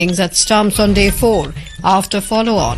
At stumps on day 4 after follow-on.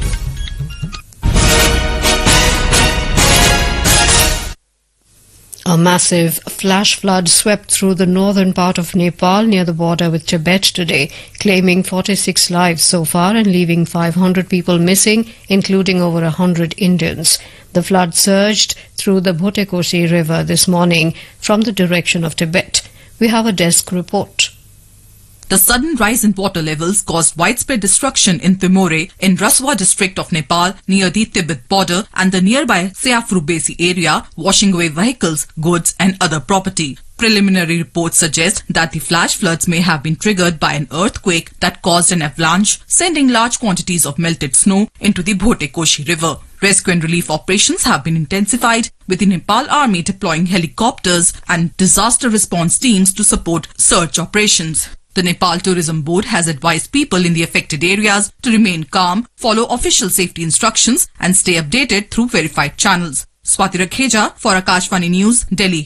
A massive flash flood swept through the northern part of Nepal near the border with Tibet today, claiming 46 lives so far and leaving 500 people missing, including over 100 Indians. The flood surged through the Bhotekoshi River this morning from the direction of Tibet. We have a desk report. The sudden rise in water levels caused widespread destruction in Timore in Raswa district of Nepal near the Tibet border and the nearby Seafru Besi area, washing away vehicles, goods and other property. Preliminary reports suggest that the flash floods may have been triggered by an earthquake that caused an avalanche, sending large quantities of melted snow into the Bhotekoshi River. Rescue and relief operations have been intensified, with the Nepal Army deploying helicopters and disaster response teams to support search operations. The Nepal Tourism Board has advised people in the affected areas to remain calm, follow official safety instructions and stay updated through verified channels. Swati Rakheja for Akashvani News, Delhi.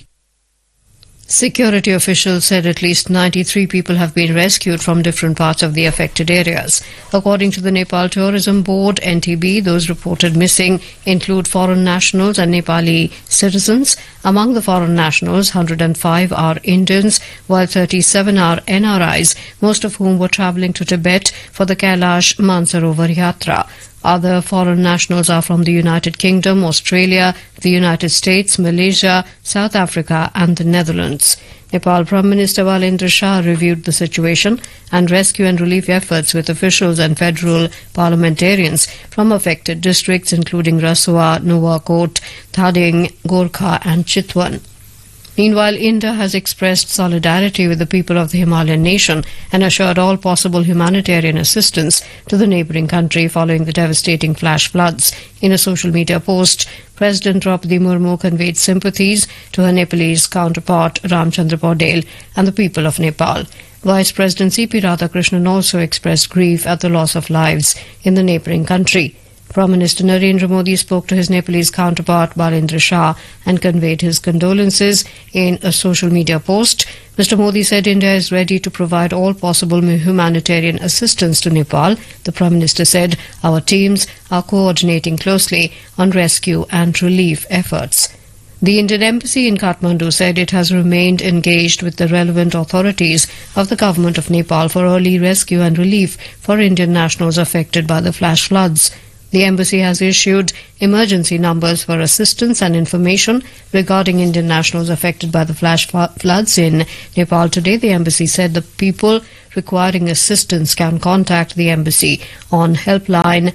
Security officials said at least 93 people have been rescued from different parts of the affected areas. According to the Nepal Tourism Board, NTB, those reported missing include foreign nationals and Nepali citizens. Among the foreign nationals, 105 are Indians, while 37 are NRIs, most of whom were travelling to Tibet for the Kailash Mansarovar Yatra. Other foreign nationals are from the United Kingdom, Australia, the United States, Malaysia, South Africa and the Netherlands. Nepal Prime Minister Balendra Shah reviewed the situation and rescue and relief efforts with officials and federal parliamentarians from affected districts including Raswa, Nuwakot, Thading, Gorkha and Chitwan. Meanwhile, India has expressed solidarity with the people of the Himalayan nation and assured all possible humanitarian assistance to the neighbouring country following the devastating flash floods. In a social media post, President Draupadi Murmu conveyed sympathies to her Nepalese counterpart Ramchandra Paudel and the people of Nepal. Vice President C.P. Radhakrishnan also expressed grief at the loss of lives in the neighbouring country. Prime Minister Narendra Modi spoke to his Nepalese counterpart Balendra Shah and conveyed his condolences in a social media post. Mr. Modi said India is ready to provide all possible humanitarian assistance to Nepal. The Prime Minister said our teams are coordinating closely on rescue and relief efforts. The Indian Embassy in Kathmandu said it has remained engaged with the relevant authorities of the government of Nepal for early rescue and relief for Indian nationals affected by the flash floods. The embassy has issued emergency numbers for assistance and information regarding Indian nationals affected by the flash floods in Nepal today. The embassy said the people requiring assistance can contact the embassy on helpline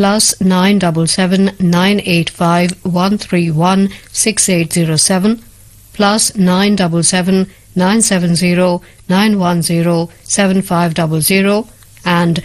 +977 985 131 6807 +977 970 910 7500 and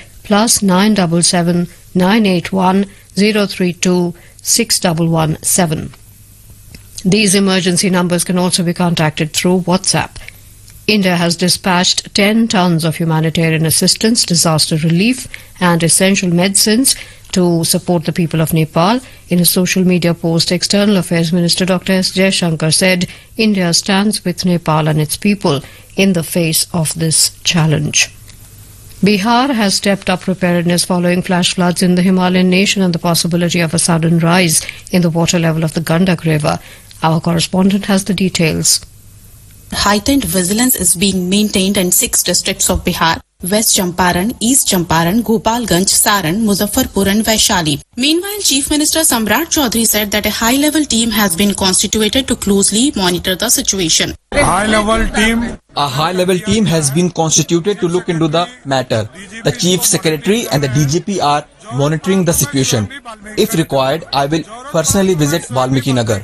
+977 981 032 6117. These emergency numbers can also be contacted through WhatsApp. India has dispatched 10 tons of humanitarian assistance, disaster relief and essential medicines to support the people of Nepal. In a social media post, External Affairs Minister Dr. S. Jaishankar said India stands with Nepal and its people in the face of this challenge. Bihar has stepped up preparedness following flash floods in the Himalayan nation and the possibility of a sudden rise in the water level of the Gandak River. Our correspondent has the details. Heightened vigilance is being maintained in 6 districts of Bihar: West Champaran, East Champaran, Gopalganj, Saran, Muzaffarpur and Vaishali. Meanwhile, Chief Minister Samrat Chaudhary said that a high-level team has been constituted to closely monitor the situation. A high-level team has been constituted to look into the matter. The Chief Secretary and the DGP are monitoring the situation. If required, I will personally visit Valmiki Nagar.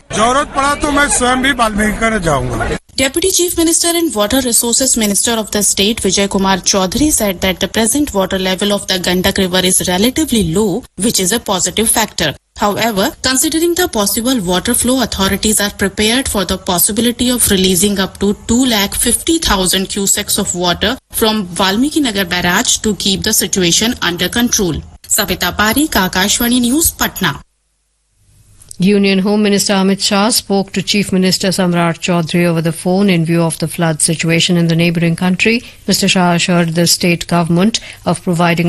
Deputy Chief Minister and Water Resources Minister of the state Vijay Kumar Chaudhary said that the present water level of the Gandak River is relatively low, which is a positive factor. However, considering the possible water flow, authorities are prepared for the possibility of releasing up to 250,000 cusecs of water from Valmiki Nagar barrage to keep the situation under control. Savita Parikh, Akashvani News, Patna. Union Home Minister Amit Shah spoke to Chief Minister Samrat Chaudhary over the phone in view of the flood situation in the neighbouring country. Mr. Shah assured the state government of providing